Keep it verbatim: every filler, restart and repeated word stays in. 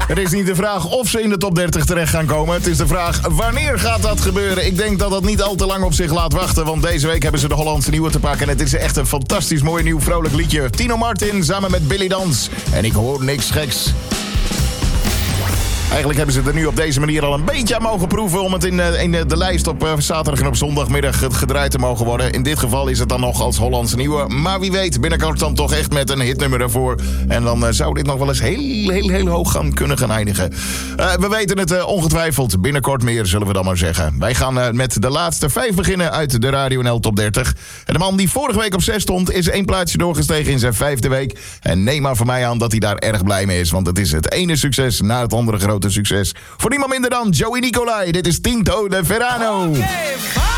Het is niet de vraag of ze in de top dertig terecht gaan komen. Het is de vraag wanneer gaat dat gebeuren. Ik denk dat dat niet al te lang op zich laat wachten. Want deze week hebben ze de Hollandse Nieuwe te pakken. En het is echt een fantastisch mooi nieuw vrolijk liedje. Tino Martin samen met Billy Dans. En ik hoor niks geks. Eigenlijk hebben ze het er nu op deze manier al een beetje aan mogen proeven... om het in, in de lijst op zaterdag en op zondagmiddag gedraaid te mogen worden. In dit geval is het dan nog als Hollandse Nieuwe. Maar wie weet, binnenkort dan toch echt met een hitnummer ervoor. En dan uh, zou dit nog wel eens heel, heel, heel hoog gaan kunnen gaan eindigen. Uh, we weten het uh, ongetwijfeld. Binnenkort meer, zullen we dan maar zeggen. Wij gaan uh, met de laatste vijf beginnen uit de Radio N L Top dertig. En de man die vorige week op zes stond... is één plaatsje doorgestegen in zijn vijfde week. En neem maar van mij aan dat hij daar erg blij mee is. Want het is het ene succes na het andere grote succes. Voor niemand minder dan Joey Nicolai. Dit is Tinto de Verano. Okay.